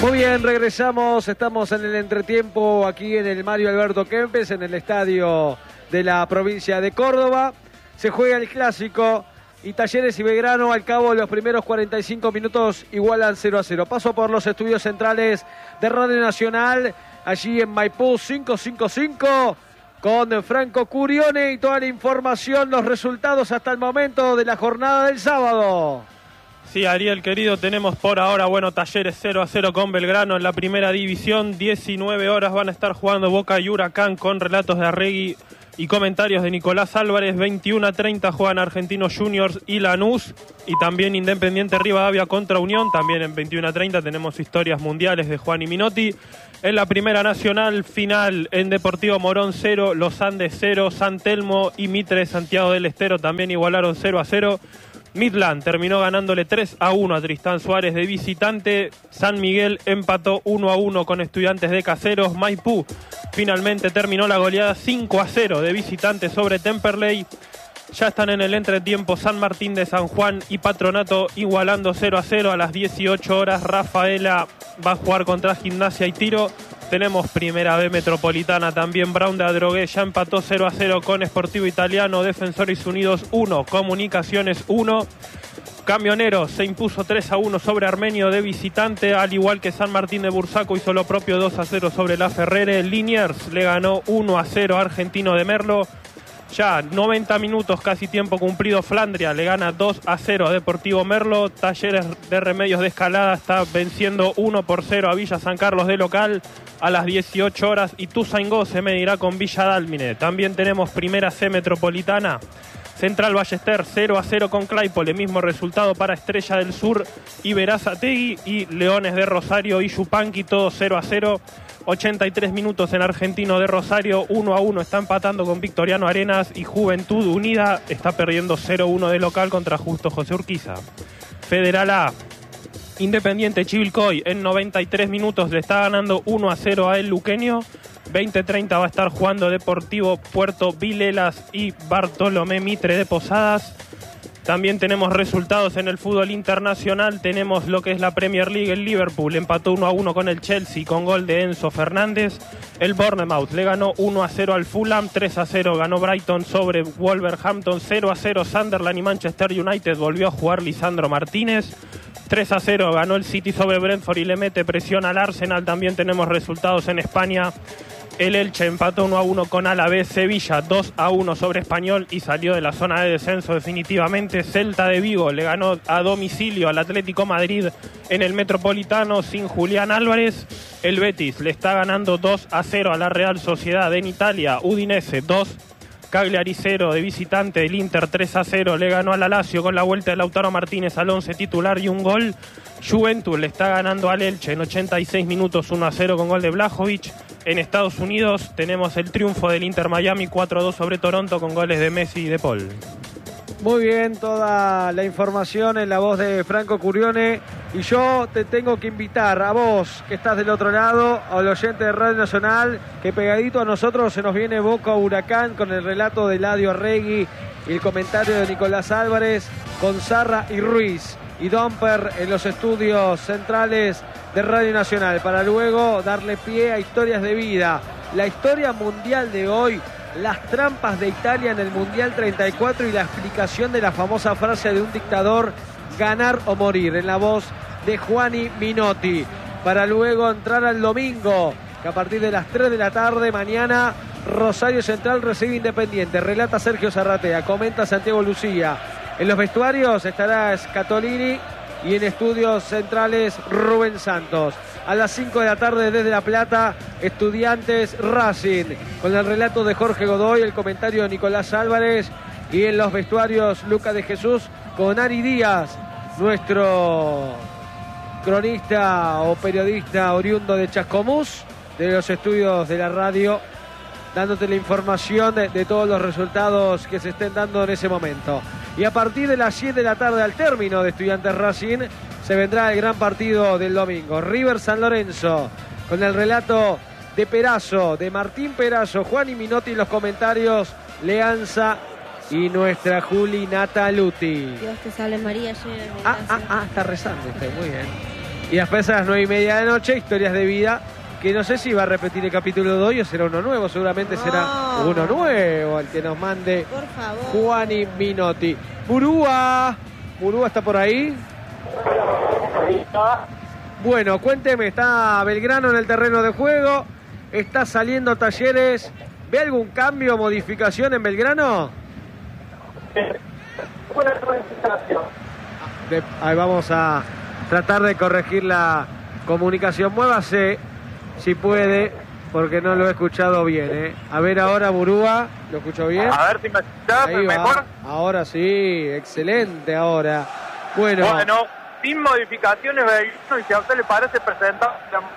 Muy bien, regresamos, estamos en el entretiempo aquí en el Mario Alberto Kempes, en el estadio de la provincia de Córdoba. Se juega el clásico y Talleres y Belgrano al cabo de los primeros 45 minutos igualan 0-0. Paso por los estudios centrales de Radio Nacional, allí en Maipú 555, con Franco Curione y toda la información, los resultados hasta el momento de la jornada del sábado. Sí, Ariel, querido, tenemos por ahora, Talleres 0-0 con Belgrano en la primera división. 19 horas van a estar jugando Boca y Huracán con relatos de Arregui y comentarios de Nicolás Álvarez. 21:30 juegan Argentinos Juniors y Lanús, y también Independiente Rivadavia contra Unión. También en 21:30 tenemos historias mundiales de Juan y Minotti. En la primera nacional, final en Deportivo Morón 0, Los Andes 0, San Telmo y Mitre Santiago del Estero también igualaron 0-0. Midland terminó ganándole 3-1 a Tristán Suárez de visitante. San Miguel empató 1-1 con Estudiantes de Caseros. Maipú finalmente terminó la goleada 5-0 de visitante sobre Temperley. Ya están en el entretiempo San Martín de San Juan y Patronato igualando 0-0. A las 18 horas Rafaela va a jugar contra Gimnasia y Tiro. Tenemos Primera B Metropolitana también. Brown de Adrogué ya empató 0-0 con Sportivo Italiano. Defensores Unidos 1, Comunicaciones 1. Camioneros se impuso 3-1 sobre Armenio de visitante, al igual que San Martín de Bursaco hizo lo propio 2-0 sobre La Ferrere. Liniers le ganó 1-0 a Argentino de Merlo. Ya 90 minutos, casi tiempo cumplido, Flandria le gana 2-0 a Deportivo Merlo. Talleres de Remedios de Escalada está venciendo 1-0 a Villa San Carlos de local. A las 18 horas Ituzaingó se medirá con Villa Dálmine. También tenemos Primera C Metropolitana. Central Ballester 0-0 con Claypole, mismo resultado para Estrella del Sur y Verazategui. Y Leones de Rosario y Yupanqui, todo 0-0. 83 minutos en Argentino de Rosario, 1-1 está empatando con Victoriano Arenas, y Juventud Unida está perdiendo 0-1 de local contra Justo José Urquiza. Federal A, Independiente Chivilcoy en 93 minutos le está ganando 1-0 a El Luqueño. 20:30 va a estar jugando Deportivo Puerto Vilelas y Bartolomé Mitre de Posadas. También tenemos resultados en el fútbol internacional. Tenemos lo que es la Premier League. El Liverpool empató 1-1 con el Chelsea con gol de Enzo Fernández. El Bournemouth le ganó 1-0 al Fulham. 3-0 ganó Brighton sobre Wolverhampton. 0-0 Sunderland y Manchester United volvió a jugar Lisandro Martínez. 3-0 ganó el City sobre Brentford y le mete presión al Arsenal. También tenemos resultados en España. El Elche empató 1-1 con Alavés. Sevilla 2-1 sobre Español y salió de la zona de descenso definitivamente. Celta de Vigo le ganó a domicilio al Atlético Madrid en el Metropolitano sin Julián Álvarez. El Betis le está ganando 2-0 a la Real Sociedad en Italia. Udinese 2, Cagliari 0 de visitante. El Inter 3-0 le ganó al Lazio con la vuelta de Lautaro Martínez al 11 titular y un gol. Juventus le está ganando al Elche en 86 minutos 1-0 con gol de Blajovic. En Estados Unidos tenemos el triunfo del Inter Miami 4-2 sobre Toronto con goles de Messi y de Paul. Muy bien, toda la información en la voz de Franco Curione. Y yo te tengo que invitar a vos, que estás del otro lado, al oyente de Radio Nacional, que pegadito a nosotros se nos viene Boca Huracán con el relato de Eladio Arregui y el comentario de Nicolás Álvarez, con Zarra y Ruiz y Domper en los estudios centrales de Radio Nacional, para luego darle pie a historias de vida. La historia mundial de hoy, las trampas de Italia en el Mundial 34 y la explicación de la famosa frase de un dictador: ganar o morir, en la voz de Juani Minotti, para luego entrar al domingo, que a partir de las 3 de la tarde mañana Rosario Central recibe Independiente. Relata Sergio Zarratea, comenta Santiago Lucía. En los vestuarios estará Scatolini y en estudios centrales Rubén Santos. A las 5 de la tarde desde La Plata, Estudiantes Racing, con el relato de Jorge Godoy, el comentario de Nicolás Álvarez, y en los vestuarios Lucas de Jesús con Ari Díaz, nuestro cronista o periodista oriundo de Chascomús, de los estudios de la radio, dándote la información de todos los resultados que se estén dando en ese momento. Y a partir de las 7 de la tarde, al término de Estudiantes Racing, se vendrá el gran partido del domingo. River San Lorenzo, con el relato de Perazo, de Martín Perazo, Juan y Minotti en los comentarios, Leanza y nuestra Juli Nataluti. Dios te salve María, llena de gracia. Está rezando usted, muy bien. Y después a las 9:30 de la noche, Historias de Vida, que no sé si va a repetir el capítulo de hoy o será uno nuevo, seguramente será uno nuevo el que nos mande por favor. Juani Minotti. Murúa está por ahí. Bueno, cuénteme, está Belgrano en el terreno de juego, está saliendo Talleres, ¿ve algún cambio o modificación en Belgrano? Ahí vamos a tratar de corregir la comunicación. Muévase si puede, porque no lo he escuchado bien, A ver ahora, Murúa, ¿lo escucho bien? A ver si me escuchás mejor. Ahora sí, excelente ahora. Bueno, sin modificaciones, y si a usted le parece presentar...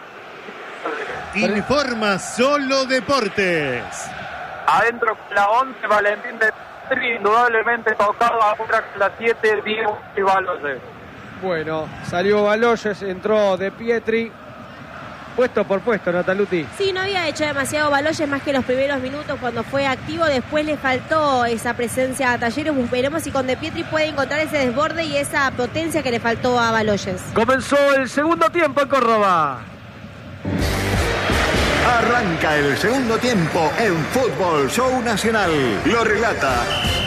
Informa Solo Deportes. Adentro la 11, Valentín de Pietri, indudablemente tocado ahora con la 7, Diego y Baloyes. Bueno, salió Baloyes, entró de Pietri. Puesto por puesto, Nataluti. Sí, no había hecho demasiado Baloyes más que los primeros minutos cuando fue activo. Después le faltó esa presencia a Talleres. Veremos si con De Pietri puede encontrar ese desborde y esa potencia que le faltó a Baloyes. Comenzó el segundo tiempo en Córdoba. Arranca el segundo tiempo en Fútbol Show Nacional. Lo relata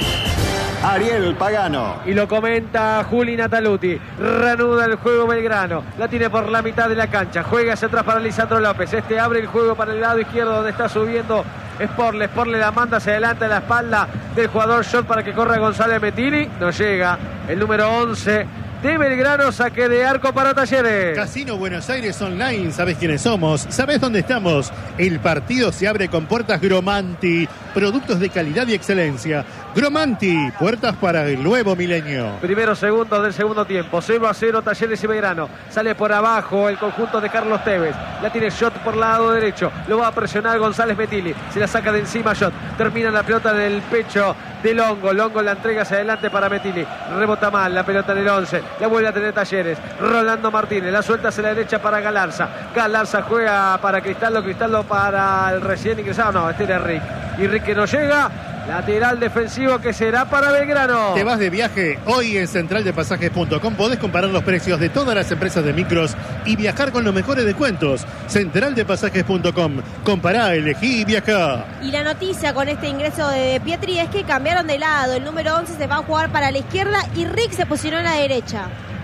Ariel Pagano. Y lo comenta Juli Nataluti. Reanuda el juego Belgrano. La tiene por la mitad de la cancha. Juega hacia atrás para Lisandro López. Este abre el juego para el lado izquierdo donde está subiendo Sporle. Sporle la manda hacia adelante a la espalda del jugador Shot para que corra González Metilli. No llega. El número 11 de Belgrano, saque de arco para Talleres. Casino Buenos Aires Online, ¿sabes quiénes somos? ¿Sabes dónde estamos? El partido se abre con puertas Gromanti, productos de calidad y excelencia. Gromanti, puertas para el nuevo milenio. Primeros segundos del segundo tiempo, 0-0 Talleres y Belgrano. Sale por abajo el conjunto de Carlos Tevez. La tiene Shot por el lado derecho. Lo va a presionar González Metilli. Se la saca de encima Shot. Termina la pelota en el pecho de Longo. Longo la entrega hacia adelante para Metilli. Rebota mal la pelota en el 11. La vuelve a tener Talleres. Rolando Martínez. La suelta hacia la derecha para Galarza. Galarza juega para Cristaldo. Cristaldo para el recién ingresado. No, este era Rick. Y Rick que no llega. Lateral defensivo que será para Belgrano. ¿Te vas de viaje? Hoy en centraldepasajes.com podés comparar los precios de todas las empresas de micros y viajar con los mejores descuentos. Centraldepasajes.com. Compará, elegí y viajá. Y la noticia con este ingreso de Pietri es que cambiaron de lado. El número 11 se va a jugar para la izquierda y Rick se posicionó en la derecha.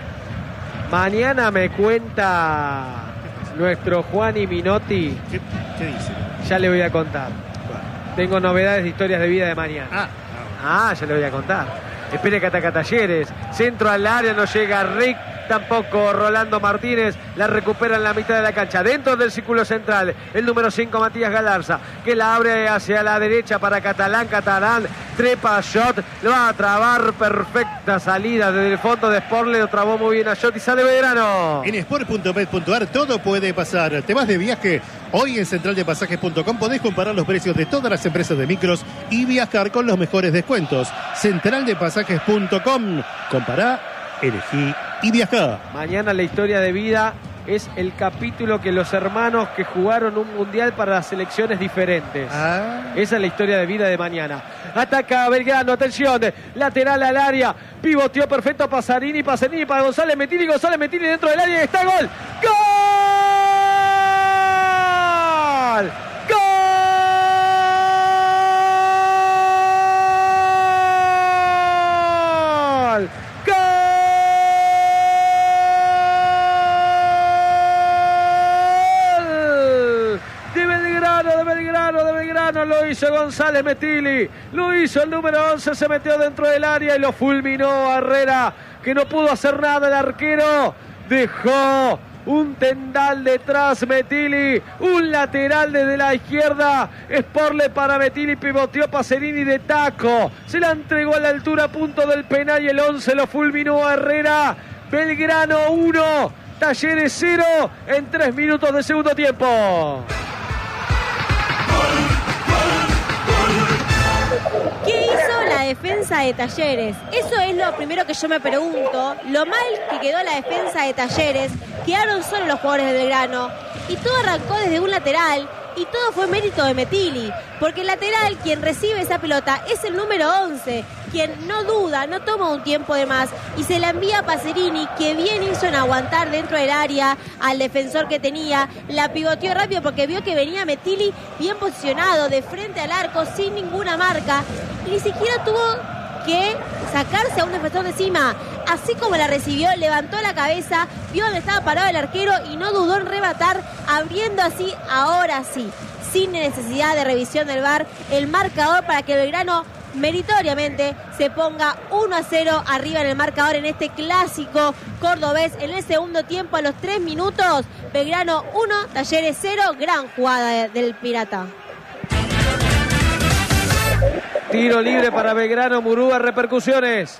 Mañana me cuenta nuestro Juani Minotti. ¿Qué dice? Ya le voy a contar. Tengo novedades de Historias de Vida de mañana. Ya le voy a contar. Espere que ataca Talleres. Centro al área, no llega Rick. Tampoco Rolando Martínez. La recupera en la mitad de la cancha. Dentro del círculo central. El número 5, Matías Galarza. Que la abre hacia la derecha para Catalán. Catalán trepa a Shot. Lo va a trabar. Perfecta salida desde el fondo de Sporle. Lo trabó muy bien a Shot y sale Belgrano. En sport.bet.ar todo puede pasar. ¿Te vas de viaje? Hoy en centraldepasajes.com podés comparar los precios de todas las empresas de micros y viajar con los mejores descuentos. Centraldepasajes.com. Compará, elegí y viajá. Mañana la Historia de Vida es el capítulo que los hermanos que jugaron un mundial para las selecciones diferentes. Esa es la Historia de Vida de mañana. Ataca Belgrano, atención, lateral al área, pivoteó perfecto Pasarini para González Metilli, dentro del área y está gol. ¡Gol! ¡Gol! De Belgrano lo hizo González Metilli, lo hizo el número 11, se metió dentro del área y lo fulminó a Herrera, que no pudo hacer nada el arquero, dejó un tendal detrás Metilli, un lateral desde la izquierda, Sporle para Metilli, pivoteó Pacerini de taco, se la entregó a la altura punto del penal y el 11 lo fulminó a Herrera. Belgrano 1, Talleres 0 en 3 minutos de segundo tiempo. ¿Qué hizo la defensa de Talleres? Eso es lo primero que yo me pregunto. Lo mal que quedó la defensa de Talleres, quedaron solo los jugadores de Belgrano y todo arrancó desde un lateral y todo fue mérito de Metilli, porque el lateral quien recibe esa pelota es el número 11 quien no duda, no toma un tiempo de más y se la envía a Pacerini, que bien hizo en aguantar dentro del área al defensor que tenía, la pivoteó rápido porque vio que venía Metilli bien posicionado, de frente al arco, sin ninguna marca, y ni siquiera tuvo que sacarse a un defensor de encima. Así como la recibió, levantó la cabeza, vio dónde estaba parado el arquero y no dudó en rematar, abriendo así, ahora sí, sin necesidad de revisión del VAR, el marcador para que Belgrano meritoriamente se ponga 1-0 arriba en el marcador en este clásico cordobés. En el segundo tiempo, a los 3 minutos, Belgrano 1, Talleres 0, gran jugada del Pirata. Tiro libre para Belgrano, Murúa, repercusiones.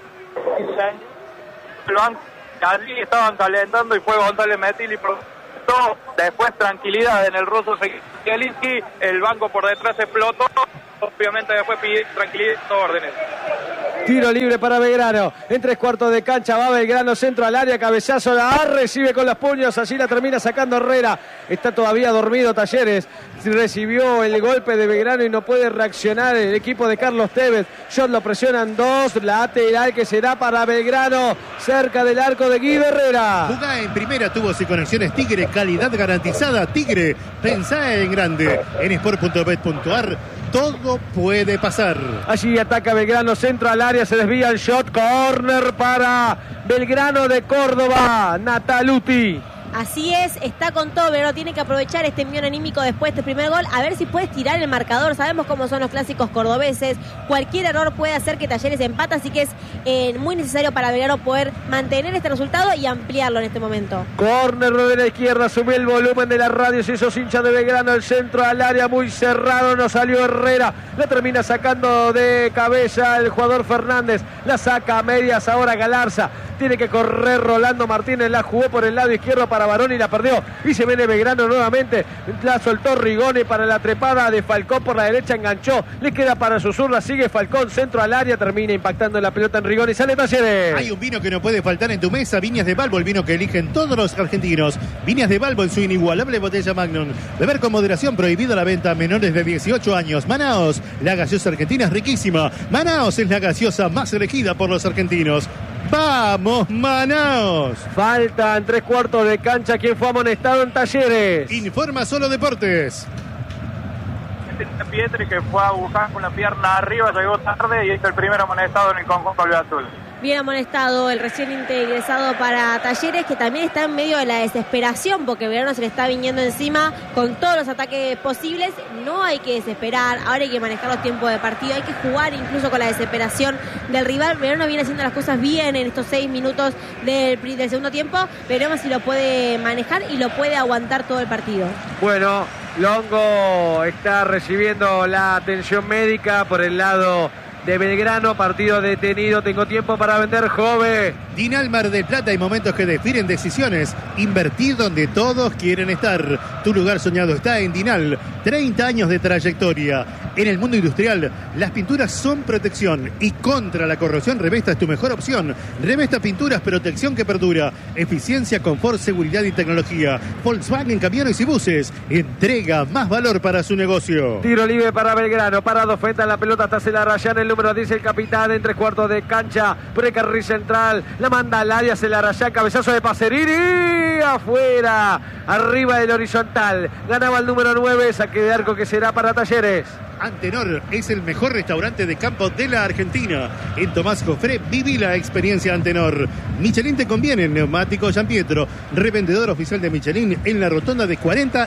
Allí estaban calentando y fue González Metilli. Después tranquilidad en el ruso Zielinski, el banco por detrás explotó. Obviamente después pide tranquilidad y órdenes. Tiro libre para Belgrano. En 3/4 de cancha va Belgrano, centro al área, cabezazo, recibe con los puños, allí la termina sacando Herrera. Está todavía dormido Talleres. Recibió el golpe de Belgrano y no puede reaccionar el equipo de Carlos Tevez. Shot lo presionan 2, lateral que será para Belgrano, cerca del arco de Guido Herrera. Jugá en primera, tubos y conexiones Tigre, calidad garantizada. Tigre, pensá en grande. En sport.bet.ar todo puede pasar. Allí ataca Belgrano, centro al área, se desvía el shot, corner para Belgrano de Córdoba, Nataluti. Así es, está con todo, pero tiene que aprovechar este envío anímico después de este primer gol, a ver si puede estirar el marcador. Sabemos cómo son los clásicos cordobeses, cualquier error puede hacer que Talleres empate, así que es muy necesario para Belgrano poder mantener este resultado y ampliarlo en este momento. Córner de la izquierda, subió el volumen de la radio, se hizo hincha de Belgrano, el centro al área muy cerrado, no salió Herrera, la termina sacando de cabeza el jugador Fernández, la saca a medias ahora Galarza, tiene que correr Rolando Martínez, la jugó por el lado izquierdo para Barón y la perdió, y se viene Belgrano nuevamente, la soltó Rigoni para la trepada de Falcón por la derecha, enganchó, le queda para su zurda, sigue Falcón, centro al área, termina impactando la pelota en Rigoni, sale Talleres. Hay un vino que no puede faltar en tu mesa, Viñas de Balbo, el vino que eligen todos los argentinos. Viñas de Balbo en su inigualable botella Magnum. Beber con moderación, prohibido la venta a menores de 18 años. Manaos, la gaseosa argentina es riquísima. Manaos es la gaseosa más elegida por los argentinos. ¡Vamos, Manaos! Faltan 3/4 de cancha. ¿Quién fue amonestado en Talleres? Informa Solo Deportes. Pietri, que fue a buscar con la pierna arriba, llegó tarde y es el primer amonestado en el conjunto azul. Bien amonestado el recién ingresado para Talleres, que también está en medio de la desesperación porque Belgrano se le está viniendo encima con todos los ataques posibles. No hay que desesperar, ahora hay que manejar los tiempos de partido, hay que jugar incluso con la desesperación del rival. Belgrano viene haciendo las cosas bien en estos 6 minutos del segundo tiempo, veremos si lo puede manejar y lo puede aguantar todo el partido. Bueno, Longo está recibiendo la atención médica por el lado de Belgrano, partido detenido, tengo tiempo para vender, Jove. Dinal Mar del Plata, hay momentos que definen decisiones. Invertir donde todos quieren estar. Tu lugar soñado está en Dinal. 30 años de trayectoria. En el mundo industrial, las pinturas son protección y contra la corrosión. Revesta es tu mejor opción. Revesta Pinturas, protección que perdura. Eficiencia, confort, seguridad y tecnología. Volkswagen Camiones y Buses. Entrega más valor para su negocio. Tiro libre para Belgrano, parado frente a la pelota hasta se la rayan el número 10, el capitán en 3/4 de cancha, precarril central, la manda al área, se la raya, cabezazo de Pacerini, afuera, arriba del horizontal, ganaba el número 9, saque de arco que será para Talleres. Antenor es el mejor restaurante de campo de la Argentina. En Tomás Jofré viví la experiencia Antenor. Michelin te conviene, Neumático San Pietro, revendedor oficial de Michelin en la rotonda de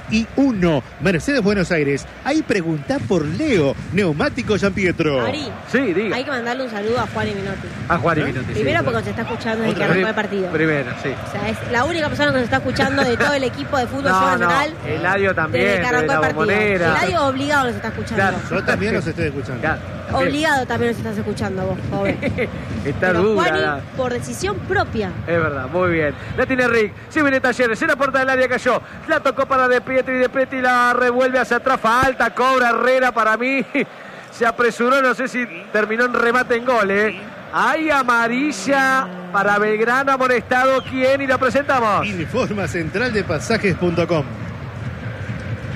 41, Mercedes, Buenos Aires. Ahí preguntá por Leo, Neumático San Pietro. Ari, sí, diga. Hay que mandarle un saludo a Juan y Minotti. A Juan y Minotti. Primero sí, porque se está escuchando desde que arrancó el partido. Primero, sí. O sea, es la única persona que se está escuchando de todo el equipo de fútbol nacional. Eladio también, desde que arrancó el partido. Bombonera. Eladio obligado nos está escuchando. Claro. Yo también los estoy escuchando. Claro. Obligado también nos estás escuchando vos, joven. Está Pero dura. Juani, por decisión propia. Es verdad, muy bien. La tiene Rick. Sí viene Talleres. En la puerta del área cayó. La tocó para De Pietri la revuelve hacia atrás. Falta, cobra Herrera para mí. Se apresuró, no sé si terminó en remate en gol, Hay amarilla para Belgrano, amonestado. ¿Quién? Y lo presentamos. Informa central de pasajes.com.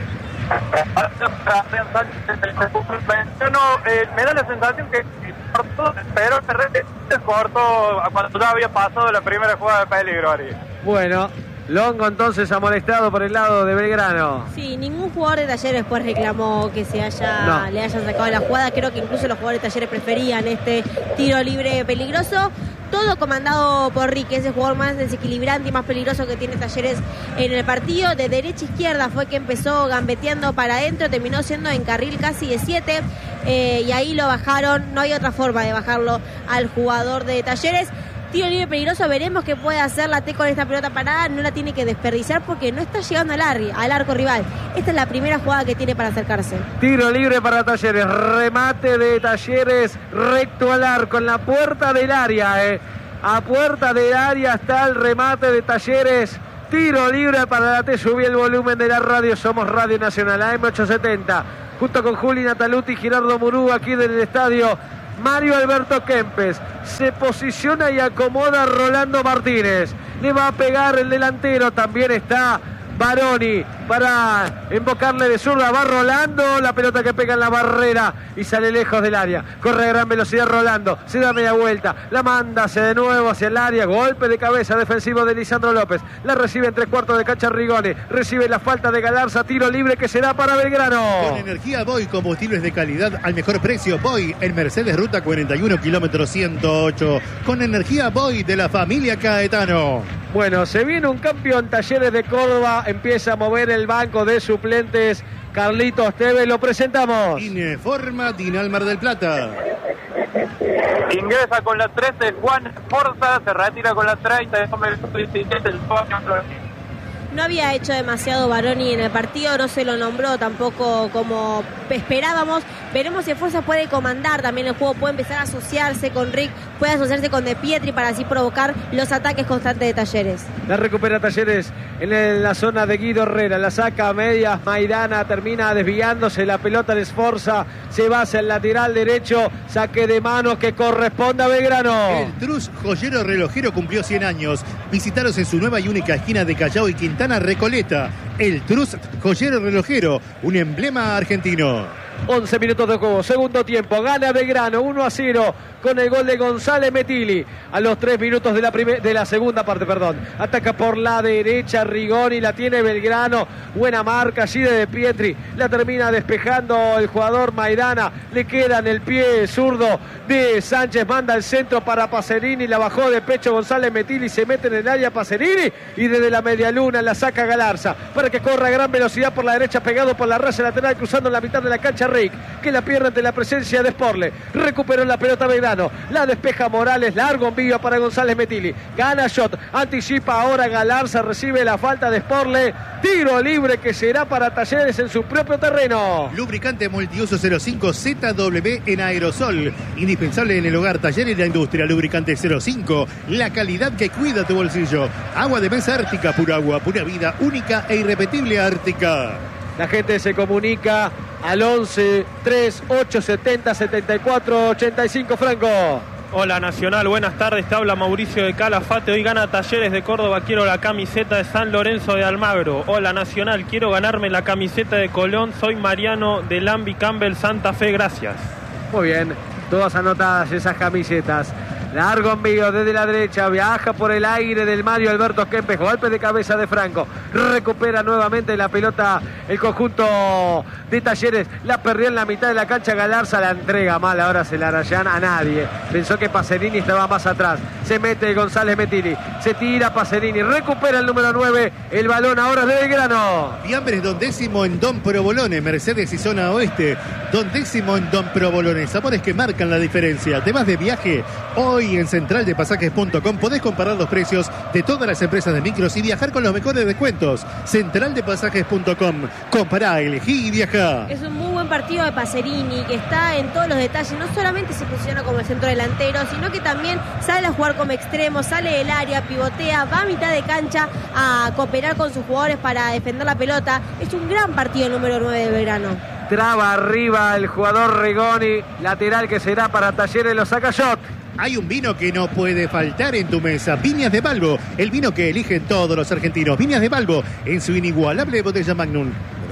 Me da la sensación que cortó, pero se cortó cuando ya había pasado la primera jugada de peligro, Ari. Bueno, Longo entonces amonestado por el lado de Belgrano. Sí, ningún jugador de Talleres después reclamó que le hayan sacado la jugada. Creo que incluso los jugadores de Talleres preferían este tiro libre peligroso. Todo comandado por Ricky, ese jugador más desequilibrante y más peligroso que tiene Talleres en el partido. De derecha a izquierda fue que empezó gambeteando para adentro, terminó siendo en carril casi de 7 y ahí lo bajaron. No hay otra forma de bajarlo al jugador de Talleres. Tiro libre peligroso, veremos qué puede hacer la T con esta pelota parada. No la tiene que desperdiciar porque no está llegando al arco rival. Esta es la primera jugada que tiene para acercarse. Tiro libre para Talleres, remate de Talleres recto al arco, en la puerta del área. A puerta del área está el remate de Talleres. Tiro libre para la T. Subí el volumen de la radio, somos Radio Nacional, AM870. Junto con Juli Nataluti y Gerardo Murú aquí del estadio Mario Alberto Kempes. Se posiciona y acomoda Rolando Martínez. Le va a pegar el delantero. También está Baroni para invocarle de zurda. Va Rolando, la pelota que pega en la barrera y sale lejos del área. Corre a gran velocidad Rolando, se da media vuelta, la manda hacia de nuevo hacia el área. Golpe de cabeza defensivo de Lisandro López. La recibe en 3/4 de cancha Rigoni. Recibe la falta de Galarza. Tiro libre que será para Belgrano. Con energía Boy, combustibles de calidad al mejor precio. Boy en Mercedes Ruta 41 kilómetros 108. Con energía Boy de la familia Caetano. Bueno, se viene un campeón Talleres de Córdoba. Empieza a mover el banco de suplentes. Carlitos Tevez, lo presentamos. Informa Dinalmar del Plata. Ingresa con la 13 Juan Forza, se retira con la 30. No había hecho demasiado Baroni en el partido, no se lo nombró tampoco como esperábamos. Veremos si Forza puede comandar también el juego, puede empezar a asociarse con Rick, puede asociarse con De Pietri para así provocar los ataques constantes de Talleres. La recupera Talleres en la zona de Guido Herrera, la saca a medias Maidana, termina desviándose la pelota de Sforza, se va hacia el lateral derecho, saque de manos que corresponde a Belgrano. El Trus Joyero Relojero cumplió 100 años. Visitaros en su nueva y única esquina de Callao y Quintana Recoleta. El Trus Joyero Relojero, un emblema argentino. 11 minutos de juego, segundo tiempo, gana Belgrano 1-0 con el gol de González Metilli a los 3 minutos de la segunda parte, ataca por la derecha Rigoni, la tiene Belgrano, buena marca allí de Pietri, la termina despejando el jugador Maidana, le queda en el pie zurdo de Sánchez, manda el centro para Pacerini, la bajó de pecho González Metilli, se mete en el área Pacerini y desde la media luna la saca Galarza para que corra a gran velocidad por la derecha, pegado por la raya lateral, cruzando la mitad de la cancha Rick, que la pierde ante la presencia de Sporle. Recuperó la pelota Belgrano, la despeja Morales, largo envío para González Metilli, gana shot, anticipa ahora Galarza, recibe la falta de Sporle, tiro libre que será para Talleres en su propio terreno. Lubricante multiuso 05 ZW en aerosol, indispensable en el hogar, taller y la industria. Lubricante 05, la calidad que cuida tu bolsillo. Agua de mesa Ártica, pura agua, pura vida, única e irrepetible Ártica. La gente se comunica al 11 38 70 74 85. Franco. Hola Nacional, buenas tardes, te habla Mauricio de Calafate. Hoy gana Talleres de Córdoba, quiero la camiseta de San Lorenzo de Almagro. Hola Nacional, quiero ganarme la camiseta de Colón, soy Mariano de Lambi Campbell Santa Fe, gracias. Muy bien, todas anotadas esas camisetas. Largo envío desde la derecha, viaja por el aire del Mario Alberto Kempes, golpe de cabeza de Franco, recupera nuevamente la pelota el conjunto de Talleres, la perdió en la mitad de la cancha Galarza, la entrega mal, ahora se la rayan a nadie, pensó que Pacerini estaba más atrás, se mete González Metilli, se tira Pacerini, recupera el número 9, el balón ahora de Belgrano. Fiambres Don Décimo en Don Provolone, Mercedes y zona oeste, Don Décimo en Don Provolone, sabores que marcan la diferencia. Además de viaje, hoy en centraldepasajes.com podés comparar los precios de todas las empresas de micros y viajar con los mejores descuentos. Centraldepasajes.com, compará, elegí y viajá. Es un muy buen partido de Pacerini, que está en todos los detalles, no solamente se posiciona como el centro delantero, sino que también sale a jugar como extremo, sale del área, pivotea, va a mitad de cancha a cooperar con sus jugadores para defender la pelota. Es un gran partido el número 9 de Belgrano. Traba arriba el jugador Rigoni, lateral que será para Talleres, lo saca Shot. Hay un vino que no puede faltar en tu mesa. Viñas de Balbo, el vino que eligen todos los argentinos. Viñas de Balbo, en su inigualable botella Magnum.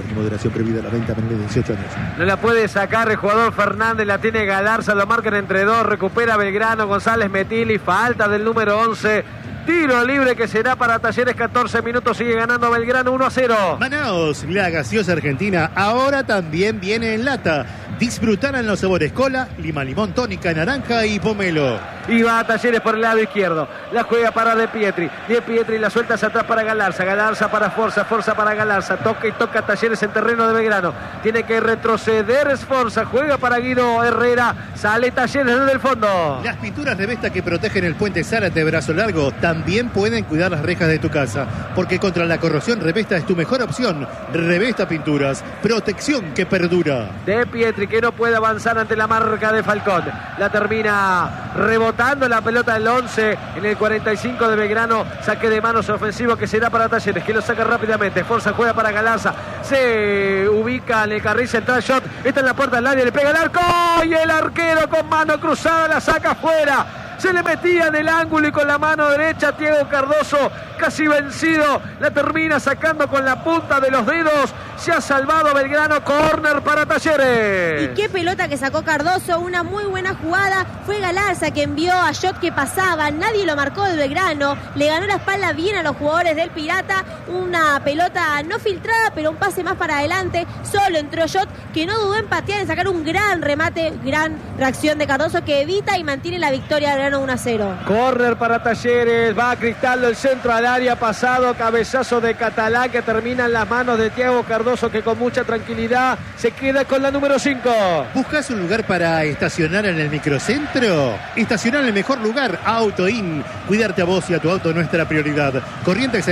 Término de duración prohibida la venta menores de 18 años. No la puede sacar el jugador Fernández, la tiene Galarza, lo marcan entre dos, recupera Belgrano, González Metilli, falta del número 11. Tiro libre que será para Talleres, 14 minutos, sigue ganando Belgrano 1-0. Manaos, la gaseosa argentina, ahora también viene en lata. Disfrutarán los sabores cola, lima, limón, tónica, naranja y pomelo. Y va a Talleres por el lado izquierdo. La juega para De Pietri. De Pietri la suelta hacia atrás para Galarza. Galarza para Forza. Forza para Galarza. Toca y toca Talleres en terreno de Belgrano. Tiene que retroceder Esforza. Juega para Guido Herrera. Sale Talleres desde el fondo. Las pinturas Revesta que protegen el puente Zárate brazo largo también pueden cuidar las rejas de tu casa. Porque contra la corrosión Revesta es tu mejor opción. Revesta Pinturas. Protección que perdura. De Pietri que no puede avanzar ante la marca de Falcón. La termina rebotando la pelota del 11 en el 45 de Belgrano. Saque de manos ofensivo que será para Talleres, que lo saca rápidamente. Forza juega para Galarza. Se ubica en el carril central. Shot. Está en la puerta del área. Le pega el arco. Y el arquero con mano cruzada la saca afuera. Se le metía en el ángulo y con la mano derecha Thiago Cardoso, casi vencido, la termina sacando con la punta de los dedos. Se ha salvado Belgrano, córner para Talleres. Y qué pelota que sacó Cardoso, una muy buena jugada. Fue Galarza que envió a Shot que pasaba, nadie lo marcó de Belgrano. Le ganó la espalda bien a los jugadores del Pirata. Una pelota no filtrada, pero un pase más para adelante. Solo entró Shot, que no dudó en patear, en sacar un gran remate, gran reacción de Cardoso que evita y mantiene la victoria de Belgrano 1-0. Córner para Talleres, va a Cristaldo, el centro al área, pasado, cabezazo de Catalán que termina en las manos de Thiago Cardoso, que con mucha tranquilidad se queda con la número 5. ¿Buscas un lugar para estacionar en el microcentro? Estacionar en el mejor lugar, Auto In. Cuidarte a vos y a tu auto, nuestra prioridad. Corrientes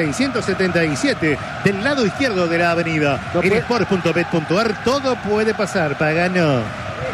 677, del lado izquierdo de la avenida. En sport.bet.ar todo puede pasar, Pagano.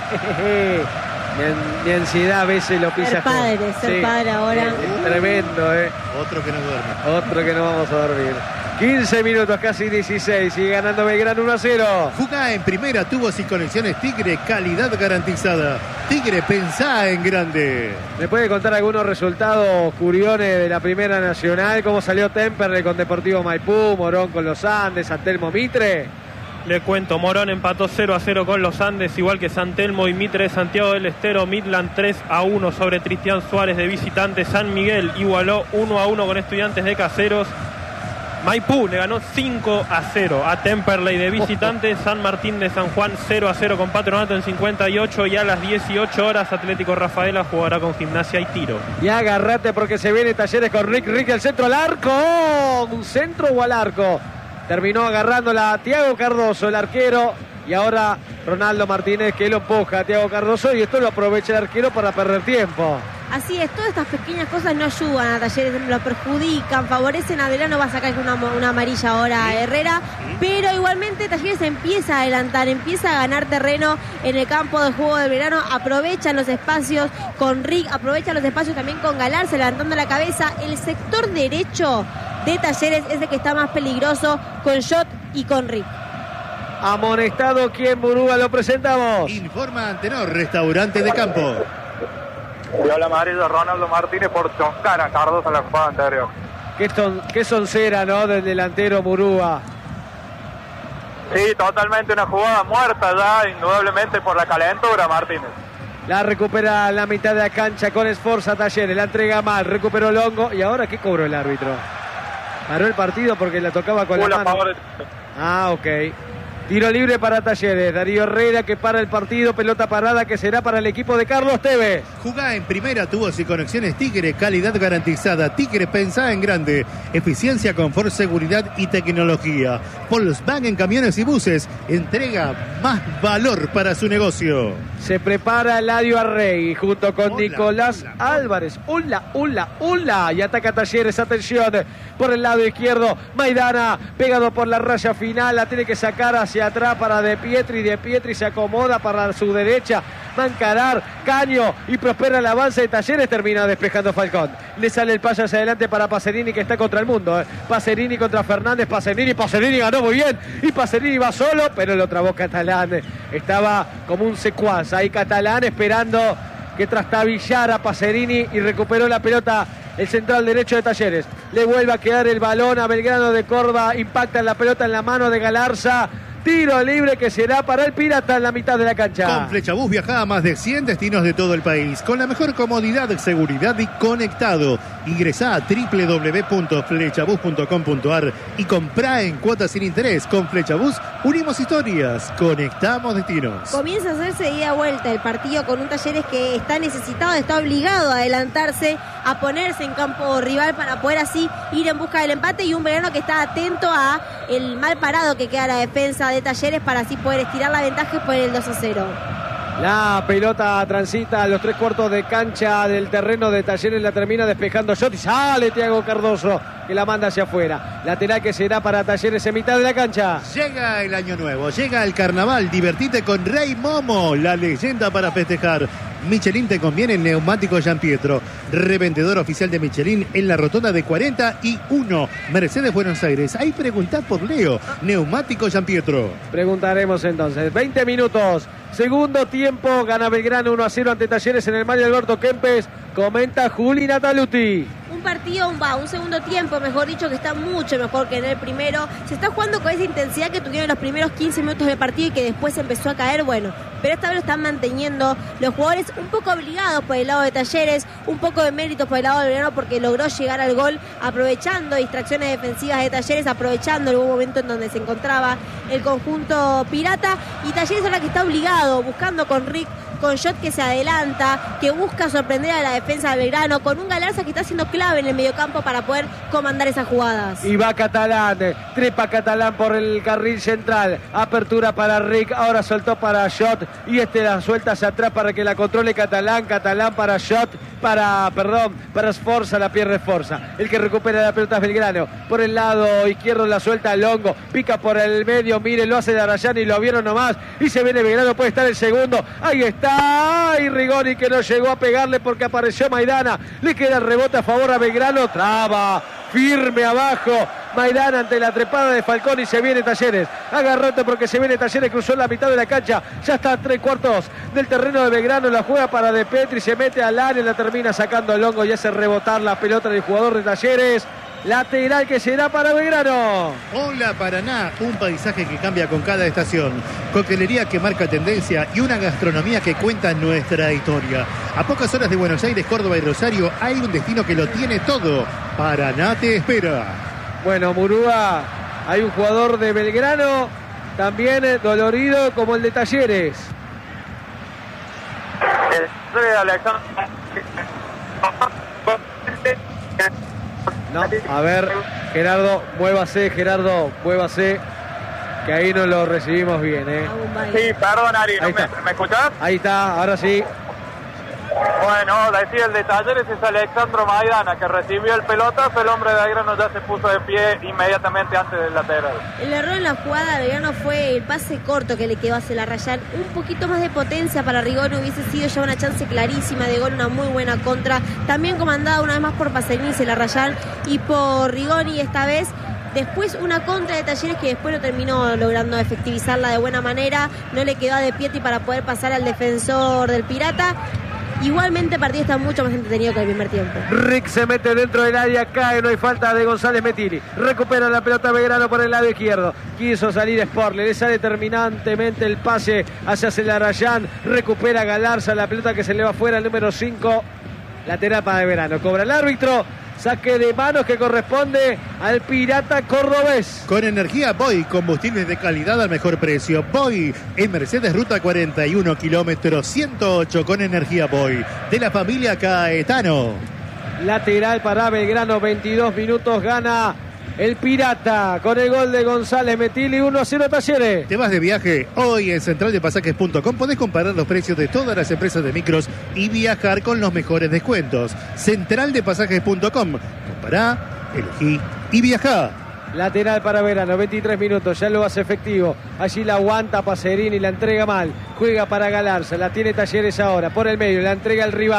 Mi ansiedad a veces lo pisa. Ser padre ahora. Es tremendo, Otro que no duerme. Otro que no vamos a dormir. 15 minutos, casi 16. Sigue ganando Belgrano 1-0. Jugá en primera, tubos y conexiones Tigre, calidad garantizada. Tigre, pensá en grande. ¿Me puede contar algunos resultados, Curione, de la Primera Nacional? ¿Cómo salió Temperley con Deportivo Maipú, Morón con los Andes, San Telmo Mitre? Le cuento, Morón empató 0-0 con los Andes, igual que San Telmo y Mitre de Santiago del Estero. Midland 3-1 sobre Cristian Suárez de visitante. San Miguel igualó 1-1 con Estudiantes de Caseros. Maipú le ganó 5-0 a Temperley de visitante. San Martín de San Juan 0-0 con Patronato en 58. Y a las 18 horas Atlético Rafaela jugará con Gimnasia y Tiro. Y agárrate porque se viene Talleres con Rick al centro al arco. ¿Un centro o al arco? Terminó agarrándola a Thiago Cardoso, el arquero. Y ahora Ronaldo Martínez que lo empuja a Thiago Cardoso. Y esto lo aprovecha el arquero para perder tiempo. Así es, todas estas pequeñas cosas no ayudan a Talleres, lo perjudican, favorecen a Belgrano. Va a sacar una amarilla ahora a Herrera. Pero igualmente Talleres empieza a adelantar, empieza a ganar terreno en el campo de juego de Belgrano. Aprovechan los espacios con Rick, aprovechan los espacios también con Galarza levantando la cabeza. El sector derecho de Talleres es el que está más peligroso con Shot y con Rick. Amonestado quien, Burúa, lo presentamos. Informa Antenor, restaurante de campo. Dio la amarilla Ronaldo Martínez por chocar a Cardoso en la jugada anterior. Qué soncera, ¿no? Del delantero Murúa. Sí, totalmente una jugada muerta ya, indudablemente por la calentura, Martínez. La recupera la mitad de la cancha con Esforza Talleres, la entrega mal, recuperó Longo. ¿Y ahora qué cobró el árbitro? Paró el partido porque la tocaba con la mano. Ah, ok. Tiro libre para Talleres. Darío Herrera que para el partido. Pelota parada que será para el equipo de Carlos Tevez. Jugá en primera, tubos y conexiones Tigre. Calidad garantizada. Tigre, pensá en grande. Eficiencia, confort, seguridad y tecnología. Volkswagen Camiones y Buses. Entrega más valor para su negocio. Se prepara Eladio Arregui junto con Nicolás Álvarez. ¡Ula! Y ataca Talleres. Atención. Por el lado izquierdo. Maidana pegado por la raya final. La tiene que sacar hacia atrás para De Pietri. De Pietri se acomoda para su derecha. Va a encarar Caño y prospera el avance de Talleres. Termina despejando Falcón. Le sale el pase hacia adelante para Pacerini que está contra el mundo. Pacerini contra Fernández. Pacerini ganó muy bien. Y Pacerini va solo, pero lo trabó Catalán. Estaba como un secuaz. Ahí Catalán esperando que trastabillara Pacerini y recuperó la pelota. El central derecho de Talleres. Le vuelve a quedar el balón a Belgrano de Córdoba. Impacta en la pelota en la mano de Galarza. Tiro libre que será para el Pirata en la mitad de la cancha. Con Flechabús viaja a más de 100 destinos de todo el país, con la mejor comodidad, seguridad y conectado. Ingresá a www.flechabús.com.ar y comprá en cuotas sin interés. Con Flechabús unimos historias, conectamos destinos. Comienza a hacerse ida vuelta el partido con un Talleres que está necesitado, está obligado a adelantarse, a ponerse en campo rival para poder así ir en busca del empate, y un Belgrano que está atento a el mal parado que queda la defensa de Talleres para así poder estirar la ventaja y poner el 2-0. La pelota transita a los 3/4 de cancha del terreno de Talleres, la termina despejando Shot y sale Thiago Cardoso que la manda hacia afuera. Lateral que será para Talleres en mitad de la cancha. Llega el año nuevo, llega el carnaval, divertite con Rey Momo, la leyenda para festejar. Michelin te conviene en neumático Gianpietro, revendedor oficial de Michelin en la rotonda de 41, Mercedes Buenos Aires. Ahí preguntad por Leo, neumático Gianpietro. Preguntaremos entonces. 20 minutos, segundo tiempo, gana Belgrano 1-0 ante Talleres en el Mario Alberto Kempes. Comenta Juli Nataluti. Un partido, un segundo tiempo, mejor dicho, que está mucho mejor que en el primero. Se está jugando con esa intensidad que tuvieron los primeros 15 minutos del partido y que después empezó a caer, bueno. Pero esta vez lo están manteniendo los jugadores un poco obligados por el lado de Talleres, un poco de mérito por el lado del Belgrano porque logró llegar al gol aprovechando distracciones defensivas de Talleres, aprovechando el buen momento en donde se encontraba el conjunto pirata. Y Talleres ahora que está obligado, buscando con Rick, con Shot que se adelanta, que busca sorprender a la defensa de Belgrano, con un Galarza que está siendo clave en el mediocampo para poder comandar esas jugadas. Y va Catalán, trepa Catalán por el carril central, apertura para Rick, ahora soltó para Shot y la suelta hacia atrás para que la controle Catalán para Shot, para Sforza, la pierde Sforza. El que recupera la pelota es Belgrano, por el lado izquierdo la suelta Longo, pica por el medio, mire, lo hace de Arrayán y lo vieron nomás, y se viene Belgrano, puede estar el segundo, ahí está. ¡Ay, Rigoni que no llegó a pegarle porque apareció Maidana! Le queda el rebote a favor a Belgrano. Traba, firme abajo. Maidana ante la trepada de Falcón y se viene Talleres. Agarrate porque se viene Talleres, cruzó la mitad de la cancha. Ya está a 3/4 del terreno de Belgrano. La juega para De Petri, se mete al área, la termina sacando el hongo y hace rebotar la pelota del jugador de Talleres. Lateral que será para Belgrano. Hola Paraná, un paisaje que cambia con cada estación, coctelería que marca tendencia y una gastronomía que cuenta nuestra historia. A pocas horas de Buenos Aires, Córdoba y Rosario hay un destino que lo tiene todo. Paraná te espera. Bueno, Murúa, hay un jugador de Belgrano también dolorido como el de Talleres. No, a ver, Gerardo, muévase, que ahí no lo recibimos bien, Sí, perdón, Ari, ¿me escuchás? Ahí está, ahora sí. Bueno, decía el de Talleres es Alexandro Maidana, que recibió el pelotazo, el hombre de Belgrano ya se puso de pie inmediatamente antes del lateral. El error en la jugada de Belgrano fue el pase corto que le quedó hacia la Rayán. Un poquito más de potencia para Rigoni hubiese sido ya una chance clarísima de gol, una muy buena contra. También comandada una vez más por Pasenice, la Rayán, y por Rigoni esta vez. Después una contra de Talleres que después no terminó logrando efectivizarla de buena manera. No le quedó a De Pietri para poder pasar al defensor del Pirata. Igualmente el partido está mucho más entretenido que el primer tiempo. Rick se mete dentro del área, cae, no hay falta de González Mettini. Recupera la pelota Belgrano por el lado izquierdo. Quiso salir Sporle, le sale terminantemente el pase hacia Celarayán. Recupera Galarza, la pelota que se le va fuera, el número 5. Lateral para Belgrano. Cobra el árbitro. Saque de manos que corresponde al Pirata cordobés. Con energía Boy, combustibles de calidad al mejor precio. Boy, en Mercedes Ruta 41, kilómetro 108 con energía Boy. De la familia Caetano. Lateral para Belgrano, 22 minutos, gana el Pirata con el gol de González Mettini, 1-0 Talleres. ¿Te vas de viaje? Hoy en centraldepasajes.com podés comparar los precios de todas las empresas de micros y viajar con los mejores descuentos. Centraldepasajes.com. Compará, elegí y viajá. Lateral para Belgrano, 23 minutos, ya lo hace efectivo. Allí la aguanta Pacerini, la entrega mal. Juega para Galarza, la tiene Talleres ahora, por el medio, la entrega al rival.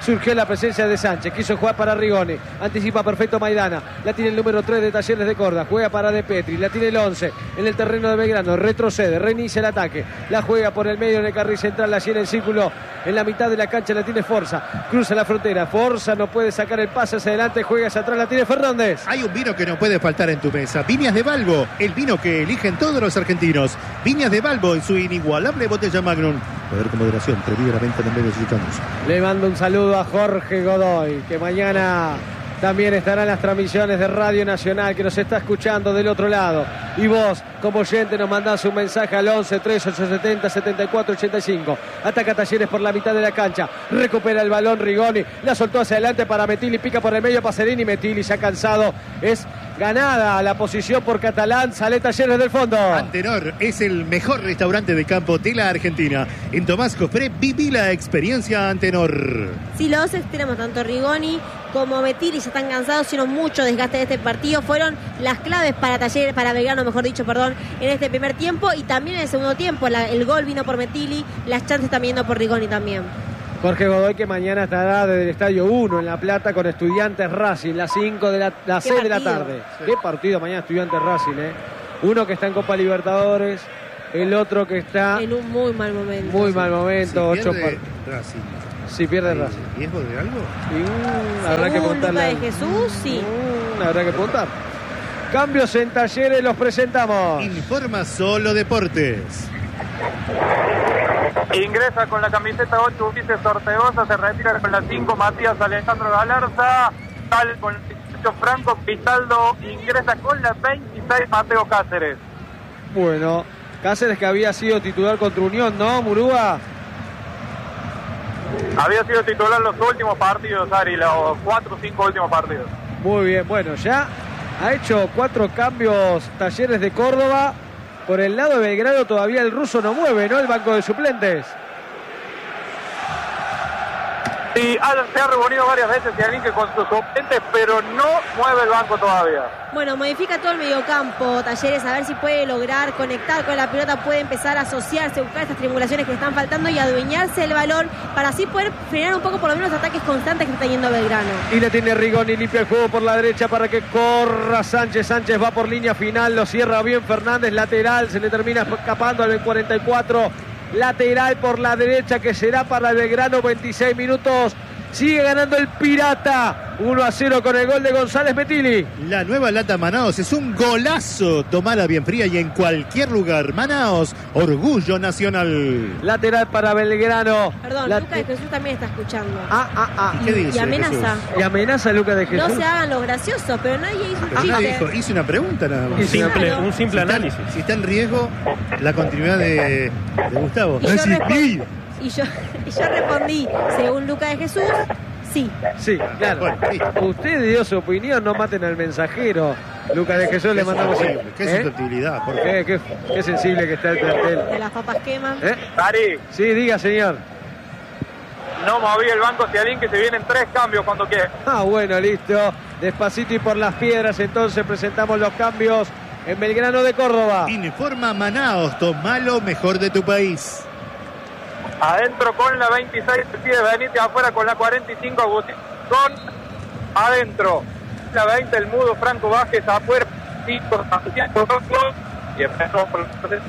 Surgió la presencia de Sánchez. Quiso jugar para Rigoni. Anticipa perfecto Maidana. La tiene el número 3 de Talleres de Córdoba. Juega para De Petri. La tiene el 11 en el terreno de Belgrano. Retrocede. Reinicia el ataque. La juega por el medio en el carril central. La llena en círculo. En la mitad de la cancha la tiene Forza. Cruza la frontera. Forza no puede sacar el pase hacia adelante. Juega hacia atrás. La tiene Fernández. Hay un vino que no puede faltar en tu mesa. Viñas de Balbo. El vino que eligen todos los argentinos. Viñas de Balbo en su inigualable botella Magnum. Poder con moderación. Prohibida la venta en medios mexicanos. Le mando un saludo a Jorge Godoy, que mañana también estará en las transmisiones de Radio Nacional, que nos está escuchando del otro lado. Y vos, como oyente, nos mandás un mensaje al 11 3870 74 85. Ataca Talleres por la mitad de la cancha. Recupera el balón Rigoni. La soltó hacia adelante para Metilli. Pica por el medio Pacerini. Metilli ya cansado. Es ganada la posición por Catalán. Sale Talleres del fondo. Antenor es el mejor restaurante de campo de la Argentina. En Tomás Cofré viví la experiencia Antenor. Sí, los dos extremos, tanto Rigoni como Metilli, ya están cansados, sino mucho desgaste de este partido. Fueron las claves para Talleres, para Belgrano, mejor dicho, perdón, en este primer tiempo y también en el segundo tiempo. El gol vino por Metilli, las chances están viendo por Rigoni también. Jorge Godoy, que mañana estará desde el Estadio 1 en La Plata con Estudiantes Racing, las 6 de la tarde. Sí. Qué partido mañana Estudiantes Racing, Uno que está en Copa Libertadores, el otro que está en un muy mal momento. Muy mal momento. Si pierde Racing. Si pierde Racing. ¿Riesgo de algo? Habrá que preguntarle. Luca de Jesús, sí. Habrá que preguntar. Cambios en Talleres, los presentamos. Informa Solo Deportes. Ingresa con la camiseta 8 Ulises Ortegoza, se retira con la 5 Matías Alejandro Galarza, sale con la 18 Franco Pitaldo, ingresa con la 26 Mateo Cáceres. Bueno, Cáceres que había sido titular contra Unión, ¿no, Murúa? Había sido titular los últimos partidos, Ari, los 4 o 5 últimos partidos. Muy bien, bueno, ya ha hecho 4 cambios Talleres de Córdoba. Por el lado de Belgrano todavía el ruso no mueve, ¿no? El banco de suplentes. Sí, se ha reunido varias veces Cialinque con sus suplentes, pero no mueve el banco todavía. Bueno, modifica todo el mediocampo Talleres, a ver si puede lograr conectar con la pelota, puede empezar a asociarse, buscar estas triangulaciones que están faltando y adueñarse del balón para así poder frenar un poco por lo menos los ataques constantes que está yendo Belgrano. Y le tiene Rigoni, limpia el juego por la derecha para que corra Sánchez. Sánchez va por línea final, lo cierra bien Fernández, lateral, se le termina escapando al 44. Lateral por la derecha que será para Belgrano, 26 minutos. Sigue ganando el Pirata 1-0 con el gol de González Metilli. La nueva lata Manaos es un golazo. Tomala bien fría y en cualquier lugar. Manaos, orgullo nacional. Lateral para Belgrano. Perdón, Lucas de Jesús también está escuchando. ¿Qué dice? Y amenaza. Jesús? Y amenaza Lucas de Jesús. No se hagan los graciosos, pero nadie hizo un chiste. Dijo, hice una pregunta nada más. Un simple análisis. Si está en riesgo la continuidad de Gustavo. Y yo respondí, según Lucas de Jesús, sí. Sí, claro. Bueno, sí. Usted dio su opinión, no maten al mensajero. Lucas de Jesús le mandamos... Qué susceptibilidad, ¿por qué? Qué sensible que está el plantel. De las papas queman. Ari. Sí, diga, señor. No moví el banco Cialinque, se vienen 3 cambios cuando quiera. Bueno, listo. Despacito y por las piedras, entonces presentamos los cambios en Belgrano de Córdoba. Informa Manaos, tomalo mejor de tu país. Adentro con la 26, decide Benítez, afuera con la 45, Agustín con adentro. La 20, el mudo Franco Vázquez, afuera, 5, y empezó por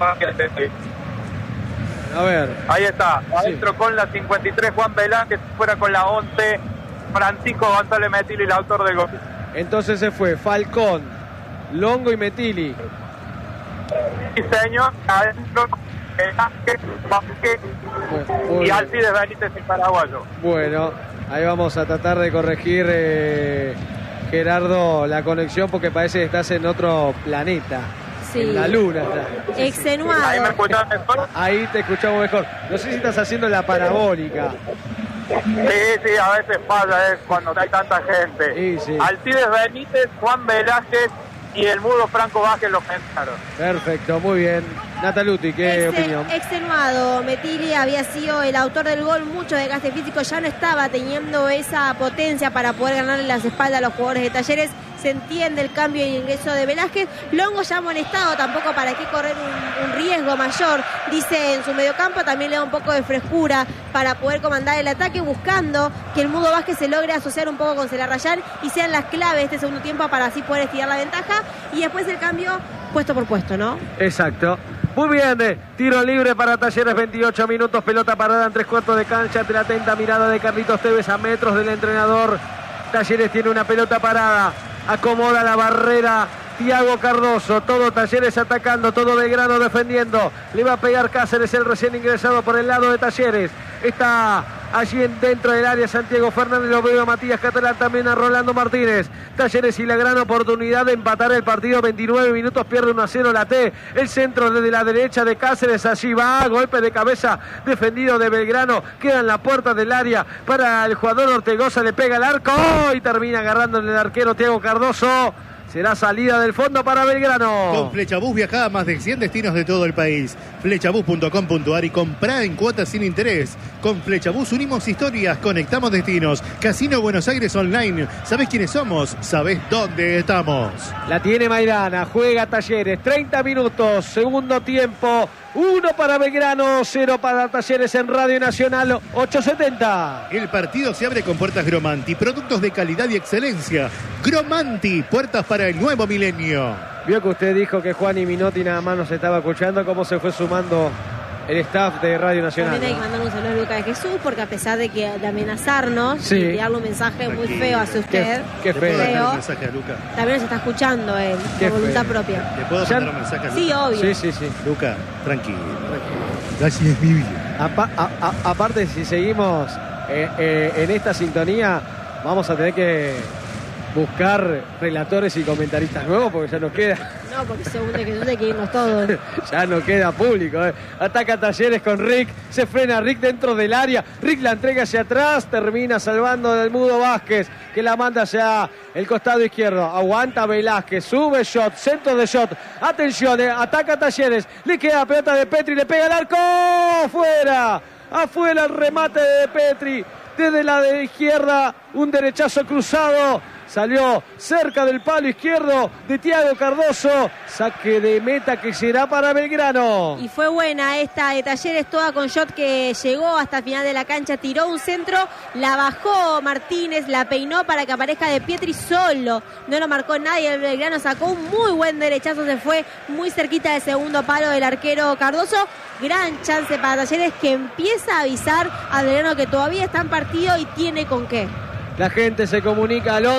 a ver. Ahí está, adentro sí. Con la 53, Juan Velázquez, fuera con la 11, Francisco González Metilli, el autor del gol. Entonces se fue Falcón, Longo y Metilli. Sí, señor, adentro. Vázquez y Alcides Benítez, el paraguayo. Bueno, ahí vamos a tratar de corregir, Gerardo, la conexión porque parece que estás en otro planeta. Sí. En la luna. Extenuado. ¿Ahí me escuchas mejor? Ahí te escuchamos mejor. No sé si estás haciendo la parabólica. Sí, a veces pasa, cuando hay tanta gente. Sí. Alcides Benítez, Juan Velázquez y el mudo Franco Vázquez los pensaron. Perfecto, muy bien. Nataluti, ¿qué opinión? Extenuado. Metilli había sido el autor del gol, mucho desgaste físico, ya no estaba teniendo esa potencia para poder ganarle las espaldas a los jugadores de Talleres. se entiende el cambio y el ingreso de Velázquez. Longo ya molestado, tampoco para qué correr un riesgo mayor, dice en su mediocampo, también le da un poco de frescura para poder comandar el ataque, buscando que el Mudo Vázquez se logre asociar un poco con Celarrayán y sean las claves de este segundo tiempo para así poder estirar la ventaja, y después el cambio puesto por puesto, ¿no? Exacto. Muy bien, tiro libre para Talleres, 28 minutos, pelota parada en 3/4 de cancha, ante la atenta mirada de Carlitos Tevez a metros del entrenador. Talleres tiene una pelota parada, acomoda la barrera Thiago Cardoso, todo Talleres atacando, todo Belgrano defendiendo, le va a pegar Cáceres, el recién ingresado por el lado de Talleres, está allí dentro del área Santiago Fernández, lo veo a Matías Catalán, también a Rolando Martínez. Talleres y la gran oportunidad de empatar el partido, 29 minutos, pierde 1-0 la T, el centro desde la derecha de Cáceres, allí va, golpe de cabeza defendido de Belgrano, queda en la puerta del área para el jugador Ortegoza, le pega el arco y termina agarrando el arquero Thiago Cardoso. Será salida del fondo para Belgrano. Con Flechabús viajá a más de 100 destinos de todo el país. Flechabús.com.ar y comprá en cuotas sin interés. Con Flechabús unimos historias, conectamos destinos. Casino Buenos Aires Online. ¿Sabés quiénes somos? ¿Sabés dónde estamos? La tiene Maidana, juega Talleres, 30 minutos, segundo tiempo. 1 para Belgrano, 0 para Talleres en Radio Nacional 870. El partido se abre con puertas Gromanti, productos de calidad y excelencia. Gromanti, puertas para el nuevo milenio. Vio que usted dijo que Juan y Minotti nada más nos estaba escuchando, cómo se fue sumando el staff de Radio Nacional. También hay que mandar un saludo a Lucas de Jesús, porque a pesar de amenazarnos sí, y enviarle un mensaje muy feo hacia usted, qué feo. Un mensaje a Luca. También nos está escuchando él, por voluntad propia. ¿Le puedo mandar un mensaje a Luca? Sí, obvio. Sí. Luca, tranquilo. Así es mi vida. Aparte, si seguimos en esta sintonía, vamos a tener que buscar relatores y comentaristas nuevos, porque ya nos queda. No, porque según que hay que irnos todos. Ya no queda público. Ataca Talleres con Rick, se frena Rick dentro del área, Rick la entrega hacia atrás, termina salvando del Mudo Vázquez, que la manda hacia el costado izquierdo. Aguanta Velázquez, sube Shot, centro de Shot, atención, ataca Talleres, le queda pelota de Petri, le pega el arco, afuera el remate de Petri, desde la de izquierda, un derechazo cruzado, salió cerca del palo izquierdo de Thiago Cardoso, saque de meta que será para Belgrano. Y fue buena esta de Talleres, toda con Shot, que llegó hasta el final de la cancha, tiró un centro, la bajó Martínez, la peinó para que aparezca de Pietri solo, no lo marcó nadie, el Belgrano sacó un muy buen derechazo, se fue muy cerquita del segundo palo del arquero Cardoso. Gran chance para Talleres, que empieza a avisar a Belgrano que todavía está en partido y tiene con qué. La gente se comunica al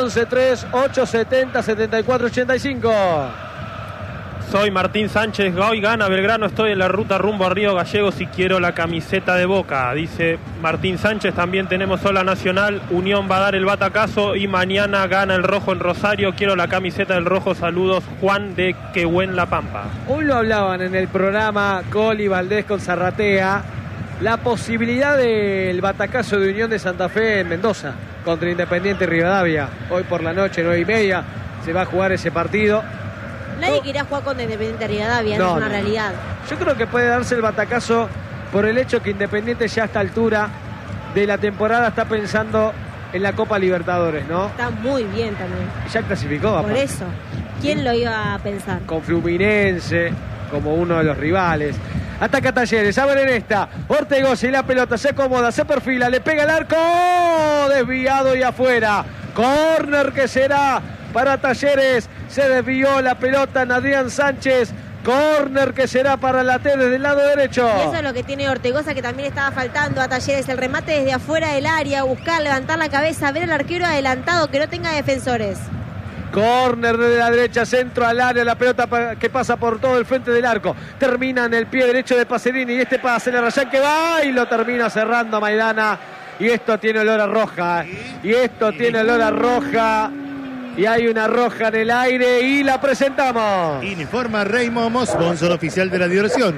11-3-870-7485. Soy Martín Sánchez, hoy gana Belgrano, estoy en la ruta rumbo a Río Gallegos y quiero la camiseta de Boca, dice Martín Sánchez. También tenemos Sola Nacional, Unión va a dar el batacazo y mañana gana el rojo en Rosario, quiero la camiseta del rojo, saludos, Juan de Quehuen La Pampa. Hoy lo hablaban en el programa Coli Valdés con Zarratea, la posibilidad del batacazo de Unión de Santa Fe en Mendoza contra Independiente Rivadavia. Hoy por la noche, 9:30, se va a jugar ese partido. Nadie quería jugar contra Independiente Rivadavia, no es una realidad. Yo creo que puede darse el batacazo por el hecho que Independiente ya a esta altura de la temporada está pensando en la Copa Libertadores, ¿no? Está muy bien también. Ya clasificó. Por eso, ¿quién lo iba a pensar? Con Fluminense como uno de los rivales. Ataca Talleres, a ver en esta, Ortegoza y la pelota, se acomoda, se perfila, le pega el arco, desviado y afuera. Córner que será para Talleres, se desvió la pelota en Adrián Sánchez. Córner que será para la T desde el lado derecho. Y eso es lo que tiene Ortegoza, que también estaba faltando a Talleres, el remate desde afuera del área, buscar, levantar la cabeza, ver al arquero adelantado, que no tenga defensores. Córner de la derecha, centro al área, la pelota que pasa por todo el frente del arco. Termina en el pie derecho de Pacerini y este pase de Rayán que va y lo termina cerrando Maidana. Y esto tiene olor a roja. Y hay una roja en el aire y la presentamos. Informa Rey Momo, sponsor oficial de la diversión.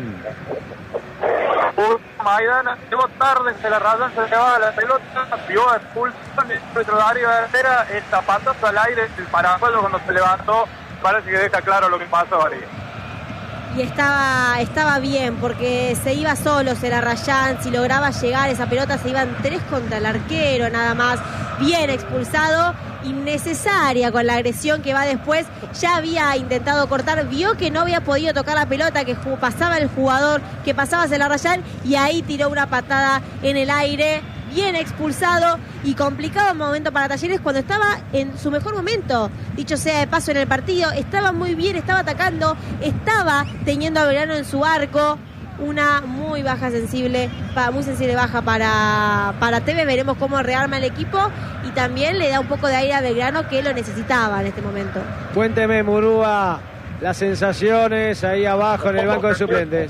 Maidana llegó tarde, se la Rayán se llevaba la pelota, vio expulsión dentro de área delantera, el zapatazo al aire, el paraguayo cuando se levantó, parece que deja claro lo que pasó ahí. Y estaba bien, porque se iba solo Celarrayán, si lograba llegar esa pelota se iban 3 contra el arquero nada más. bien expulsado, innecesaria con la agresión que va después. Ya había intentado cortar, vio que no había podido tocar la pelota, que pasaba el jugador, que pasaba Zelarrayán, y ahí tiró una patada en el aire. Bien expulsado y complicado momento para Talleres cuando estaba en su mejor momento, dicho sea de paso, en el partido. Estaba muy bien, estaba atacando, estaba teniendo a Belgrano en su arco. Una muy sensible baja para Tevez. Veremos cómo rearma el equipo y también le da un poco de aire a Belgrano, que lo necesitaba en este momento. Cuénteme, Murúa, las sensaciones ahí abajo en el banco de suplentes.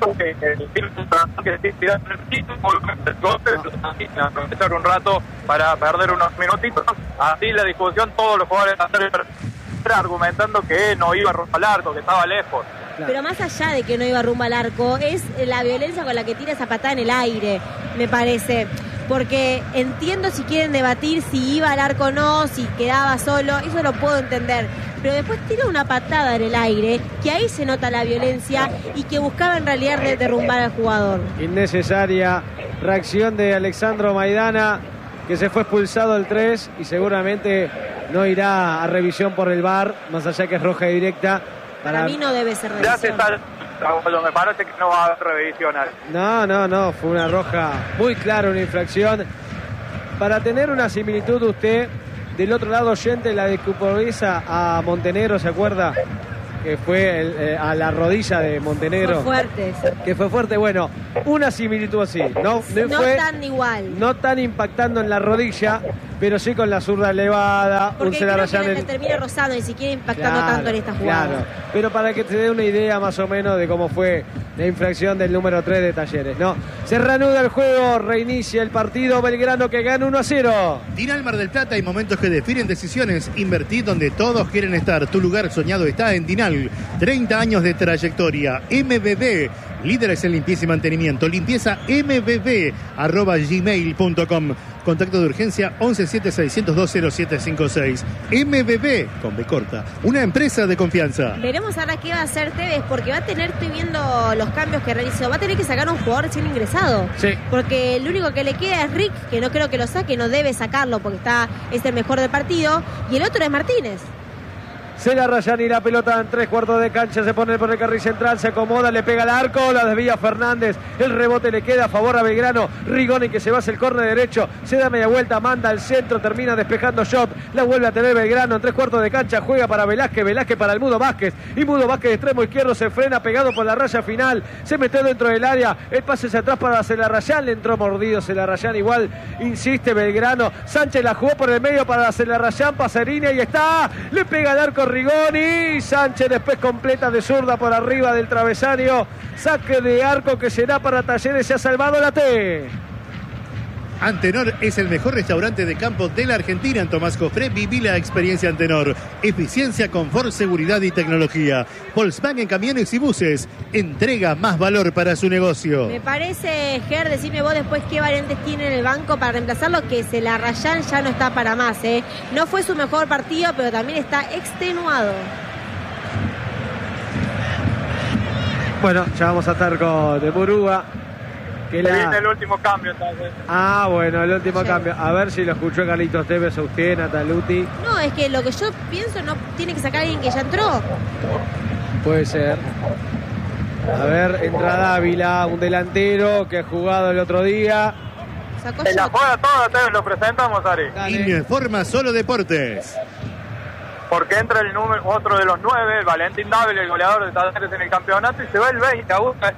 Aprovechar un rato para perder unos minutitos. Así la discusión, todos los jugadores argumentando que no iba rumbo al arco, que estaba lejos. Claro. Pero más allá de que no iba rumbo al arco, es la violencia con la que tira esa patada en el aire, me parece. Porque entiendo si quieren debatir si iba al arco o no, si quedaba solo, eso lo puedo entender. Pero después tira una patada en el aire, que ahí se nota la violencia y que buscaba en realidad derrumbar al jugador. Innecesaria reacción de Alexandro Maidana, que se fue expulsado el 3 y seguramente no irá a revisión por el VAR, más allá que es roja directa. Para mí no debe ser revisión. Me parece que no va a haber revisión. No, fue una roja muy clara, una infracción. Para tener una similitud, usted, del otro lado oyente, la de Cuporiza a Montenegro, ¿se acuerda? Que fue a la rodilla de Montenegro. Fue fuerte eso. Que fue fuerte, bueno, una similitud así. No fue tan igual. No tan impactando en la rodilla, pero sí con la zurda elevada. Porque creo que le termina rozando, ni siquiera impactando tanto en esta jugada. Claro, pero para que te dé una idea más o menos de cómo fue la infracción del número 3 de Talleres, ¿no? Se reanuda el juego, reinicia el partido, Belgrano que gana 1-0. Dinal Mar del Plata, hay momentos que definen decisiones. Invertir donde todos quieren estar. Tu lugar soñado está en Dinal. 30 años de trayectoria. MBB, líderes en limpieza y mantenimiento. Limpieza mbb@gmail.com. Contacto de urgencia 1176020756. MBB, con B corta, una empresa de confianza. Veremos ahora qué va a hacer Tevez, porque va a tener, estoy viendo los cambios que realizó, va a tener que sacar a un jugador recién ingresado. Sí. Porque el único que le queda es Rick, que no creo que lo saque, no debe sacarlo porque es el mejor del partido, y el otro es Martínez. Zelarrayán y la pelota en 3/4 de cancha, se pone por el carril central, se acomoda, le pega al arco, la desvía Fernández, el rebote le queda a favor a Belgrano. Rigoni, que se va hacia el córner derecho, se da media vuelta, manda al centro, termina despejando shot, la vuelve a tener Belgrano en 3/4 de cancha, juega para Velázquez para el Mudo Vázquez, y Mudo Vázquez de extremo izquierdo se frena pegado por la raya final, se metió dentro del área, el pase hacia atrás para Zelarrayán, le entró mordido Zelarrayán, igual insiste Belgrano, Sánchez la jugó por el medio para Zelarrayán, Pacerini, y está, le pega al arco Rigoni, Sánchez después completa de zurda por arriba del travesaño, saque de arco que será para Talleres, se ha salvado la T. Antenor es el mejor restaurante de campo de la Argentina. En Tomás Cofré viví la experiencia Antenor. Eficiencia, confort, seguridad y tecnología. Volkswagen Camiones y Buses. Entrega más valor para su negocio. Me parece, Ger, decime vos después qué variantes tiene en el banco para reemplazarlo, que Zelarrayán ya no está para más. No fue su mejor partido, pero también está extenuado. Bueno, ya vamos a estar con de Murúa. Viene el último cambio, entonces. Bueno, el último cambio. A ver si lo escuchó Carlitos Tevez, a usted, Nataluti. No, es que lo que yo pienso, no tiene que sacar a alguien que ya entró. Puede ser. A ver, entra Dávila, un delantero que ha jugado el otro día. Sacó en la juega toda, Tevez, lo presentamos, Ari. Y me informa Solo Deportes. Porque entra otro de los 9, el Valentín Dávila, el goleador de Talleres en el campeonato, y se va el 20 a buscar.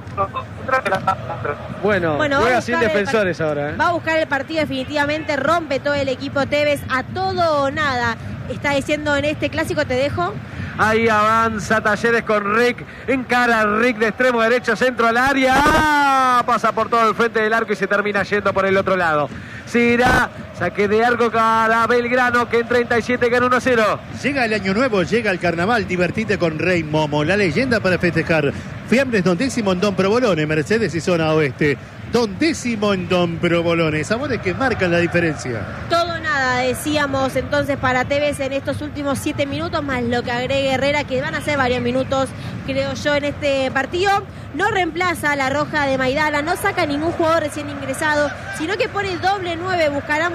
Bueno, juega sin defensores ahora. Va a buscar el partido definitivamente, rompe todo el equipo Tevez, a todo o nada. Está diciendo en este clásico, te dejo. Ahí avanza Talleres con Rick, encara a Rick de extremo derecho, centro al área, pasa por todo el frente del arco y se termina yendo por el otro lado. Será saque de arco para Belgrano, que en 37 gana 1-0. Llega el año nuevo, llega el carnaval, divertite con Rey Momo, la leyenda para festejar. Fiambres Don Décimo en Don Provolone, Mercedes y zona oeste. Don Décimo en Don Provolone, sabores que marcan la diferencia. Todo nada, decíamos entonces para Tevez en estos últimos 7 minutos, más lo que agregue Herrera, que van a ser varios minutos, creo yo, en este partido. No reemplaza a la roja de Maidana, no saca ningún jugador recién ingresado, sino que pone doble 9, buscaremos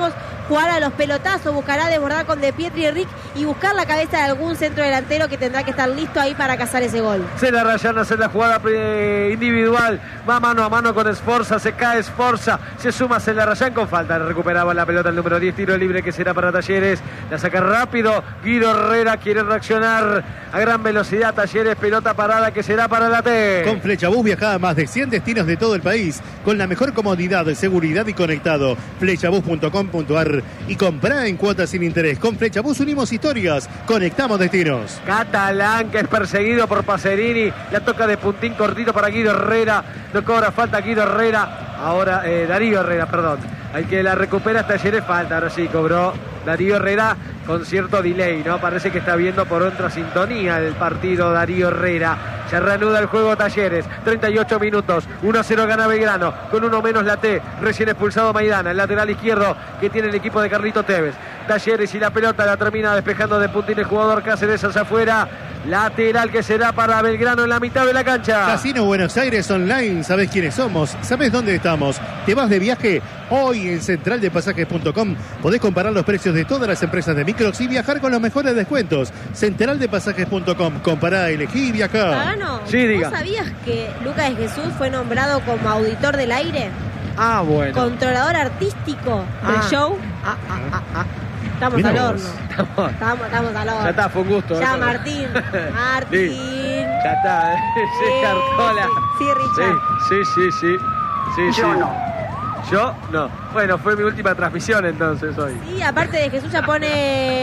jugar a los pelotazos, buscará desbordar con De Pietri y Rick y buscar la cabeza de algún centro delantero que tendrá que estar listo ahí para cazar ese gol. Se la rayan a hacer la jugada individual, va mano a mano con Sforza, se cae Sforza, se suma Se la rayan con falta, recuperaba la pelota el número 10, tiro libre que será para Talleres, la saca rápido, Guido Herrera quiere reaccionar a gran velocidad, Talleres, pelota parada que será para la T. Con Flechabús viaja a más de 100 destinos de todo el país, con la mejor comodidad, seguridad y conectado. Flechabús.com.ar y comprá en cuotas sin interés. Con Flechabús unimos historias, conectamos destinos. Catalán, que es perseguido por Pacerini, la toca de puntín cortito para Guido Herrera, no cobra falta Guido Herrera, ahora Darío Herrera, perdón, al que la recupera Talleres, falta, ahora sí cobró Darío Herrera con cierto delay, ¿no? Parece que está viendo por otra sintonía el partido Darío Herrera. Se reanuda el juego Talleres, 38 minutos, 1-0 gana Belgrano, con uno menos la T, recién expulsado Maidana, el lateral izquierdo que tiene el equipo de Carlito Tevez. Talleres y la pelota la termina despejando de puntín el jugador Cáceres hacia afuera, lateral que será para Belgrano en la mitad de la cancha. Casino Buenos Aires Online, ¿sabés quiénes somos? ¿Sabés dónde estamos? ¿Te vas de viaje? Hoy en centraldepasajes.com podés comparar los precios de todas las empresas de micros y viajar con los mejores descuentos. Centraldepasajes.com, compará, elegí y viajá. Sí, diga. ¿Vos sabías que Lucas de Jesús fue nombrado como auditor del aire? Ah, bueno. Controlador artístico del show. Estamos Mirá al vos. horno. Estamos al horno. Ya está, fue un gusto. Ya, eso. Martín. Ya está, sí, Cartola. Sí, Richard. Sí. Yo no. Bueno, fue mi última transmisión entonces hoy. Sí, aparte de Jesús ya pone